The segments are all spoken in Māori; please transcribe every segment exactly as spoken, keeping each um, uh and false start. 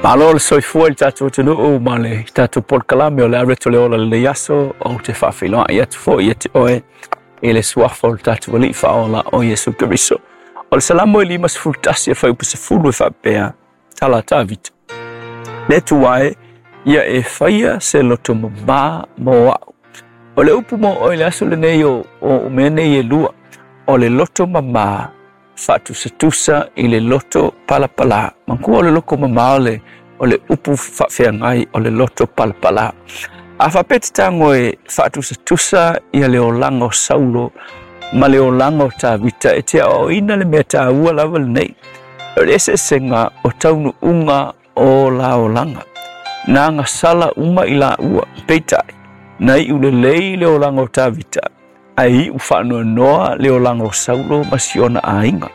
Malo le soifua i tātou tunu o ma le tātou polkalame o le areto le ola le yaso o te whawhiloa i atu fo i atu oe e le suafo le tātou wali whaola o Yesu Kiriso. O le salamo i lima se fultasi e whaupu se fulu e whapea tala tāvita. Le tuae ia e whaia se loto mā mo au. O le upu mo o le aso le nei o o mene i e lua o le loto mā fatu se tusa i le loto palapala. Manku o le loko mamao le o le upu whawhiangai o le loto palapala. A whapeti tango e fatu se tusa i le o lango saulo ma le o lango tā vita e te o ina le mea tā ua lawa le nei. O le ese senga o taunu unga o la o langa. Nā ngā sala uma i la ua peitai. Nai u le lei le o lango tā vita. Ai u whanua noa leo lango saulo masiona a inga.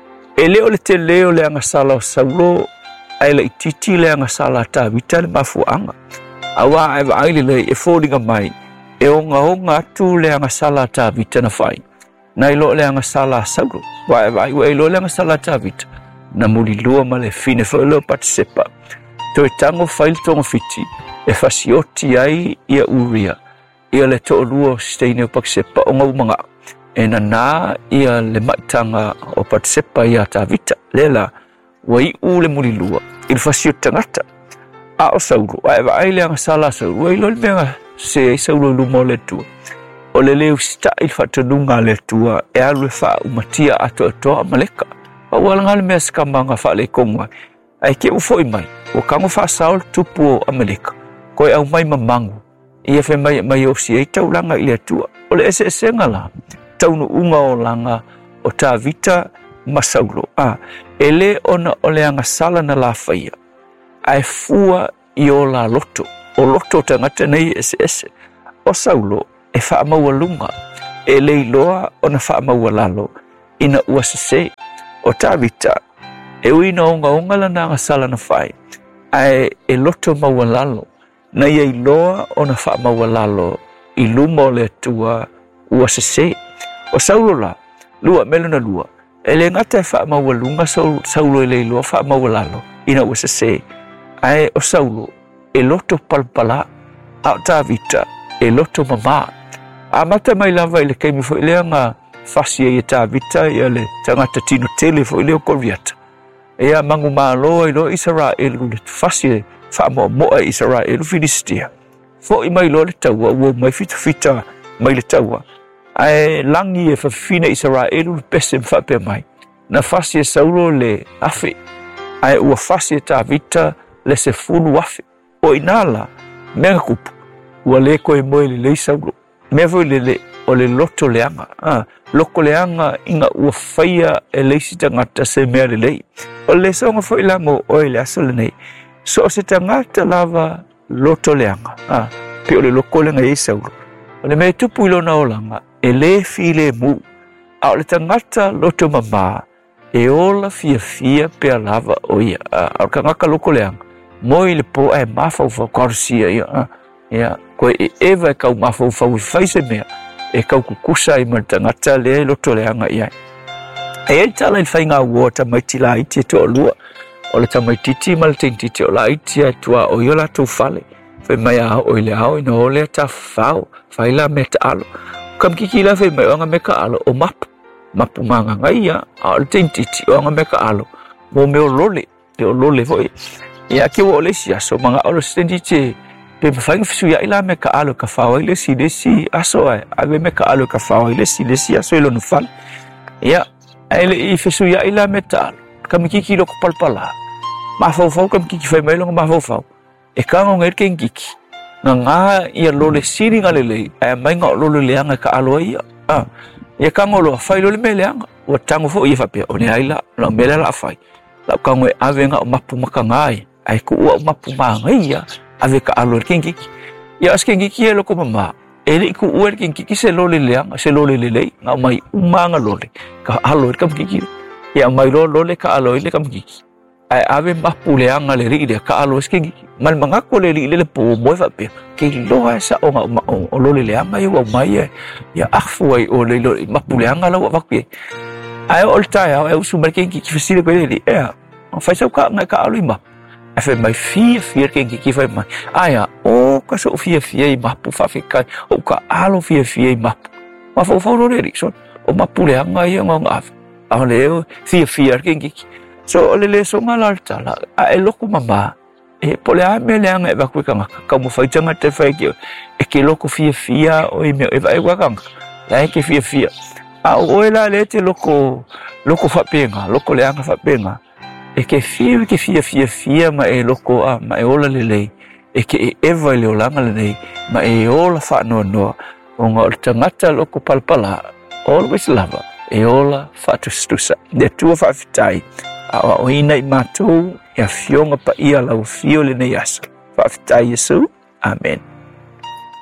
E leo le te leo le anga sala o saulo, ai le ititi le anga sala ta vita le mafuanga. Awa ai wa aile le e fōringa mai, e o ngā honga atu le anga sala ta vita na whai. Nai lo le anga sala saulo, wa ai wa ai lo le anga sala ta vita. Na muri lua ma le fine whaelo patisepa. To e tango whail tonga fiti, e fasioti ai ia uria. Ia le to lua steine o pakisepa o ngau manga. E na nā ia le maitanga o patisepa ia tā vita. Lela, wa i u le muri lua. Il fasio tangata. A o sauro, a ewa ai le anga sala sauro. Wa ilo le menga se ai sauro lumo le tua. O le leo sita il fatanunga le tua. E alu e wha umatia ato atoa maleka. Wa ualanga le mea skamanga wha le kongwa. Ai ke ufo i mai. O kango wha saul tupu o amaleka. Koe au mai mamangu. Ia fe mai mai o si e tau langa i atua. O le ese ese ngala. Taunu unga o langa o tā vita masaulo. Ah, e le ona o le anga sala na la whaia. Ai fua i o la loto. O loto tangata nei ese ese. O saulo e wha maua lunga. E le iloa o na wha maua lalo. Ina ua sese. O tā vita. E uina onga onga la na anga sala na whai. Ai e loto maua lalo. Na ia iloa o na wha maua lalo i luma o le tua ua sese. O saulo la, lua melona lua. E le ngata e wha maua lunga saulo e le iloa wha maua lalo ina ua sese. Ai o saulo e loto palpala a o tā vita e loto mama. A mata mai lava i le keimi fo i lea ngā whasi e tā vita i le tangata tino tele fo i leo koriata. E a mangu maa loa i lo Isara e lu le whasi e wha moa moa Israel Filistia. Fo i mai lo le taua, ua mai fita fita mai le taua. Ai langi e whawhina Israel le pese mwhape mai. Na whasi e saulo le afe. Ai ua whasi e tā vita le se fulu afe. O inala, mea kupu. Ua le koe moe le lei saulo. Mea voi le le, o le loto leanga. Ah, loko leanga inga ua whaia e leisi tangata se mea le lei. O le saunga fo ilango o le aso le nei. So o se tangata lava loto leanga. Ah, pe o le loko leanga e saulo. O le mea tupu ilona o langa, e le file mu. A o le tangata loto mama, e ola fia fia pe a lava o ia. A o kangaka loko leanga. Moi le po e mawhau korsia ia. Ah, ia, koe e ewa e kau mawhau whau i whaise mea. E kau kukusa i ma tangata le loto leanga ia. E e tala i whainga ua tamaiti la iti e to o lua. O le tamaititi ma le teintiti o la iti e tua o io la tau whale. Whai mai a o i le ao ina o le ta whao. Whai la me ta alo. Kam kiki la whai mai o anga me ka alo o mapu. Mapu manga ngai a o le teintiti o anga me ka alo. Mo me o lole. E o lole voi. Ia ki o le si aso mga o le teintiti. Pe mwhainga fisu ia ila me ka alo ka whao i le si le si aso ai. Awe me ka alo ka whao i le si le si aso i lo nu whale. Ia. Ele i fisu ia ila me ta alo. Kami kiki loko palpala. Mawhauwhau kami kiki whai mailonga mawhauwhau. E kango ngair ke ngiki. Nga ngā ia lole siri nga lelei. Ai mai ngā lole leanga ka aloa ia. Ah. Ia kango loa whai lole me leanga. Ua tango fo ia whapea. O ne aila. Lau mele la whai. Lau kango e awe nga o mapu maka ngai. Ai ku ua o mapu maa ngai ia. Awe ka aloa ke ngiki. Ia as ke ngiki e loko mama. Ele iku ua ke ngiki se lole leanga. Se lole lelei. Nga mai umanga lole. Ka aloa kam kiki. Ia mai lo lole ka alo ile kam kiki. Ai ave mapu leanga le ri ile ka alo ske kiki. Mal mangako le ile le po mo fa pe. Ke lo sa o nga o lole leanga yo mai ya afu ai o le mapu leanga la wa pe. Ai o tai ai usu mer ke kiki fisile ko ile. E. Fa sa ka nga ka alo ima. a fe mai fia fia ke ki fai mai aya o ka so fia fia i mapu fa fe kai o ka alo fia fia i mapu ma fo fo ro ri so o mapu le anga i nga nga a le fia fia ke ki so le le so ngala tala a e loko mama e pole a me le anga e va ku ka ka mo fai tanga te fai ki e ke loko fia fia o i me e va e wa ka la ke fia fia a o la le te loko loko fa penga loko le anga fa penga e ke fia ke fia fia fia ma e loko a ma e ola le le e ke e eva le olanga le nei ma e ola fa no no o nga tangata loko palpala always lava e ola fa tu stusa de tu fa fitai a o ina i matou e a fionga pa ia lau fio le nei asa fa fitai Yesu amen.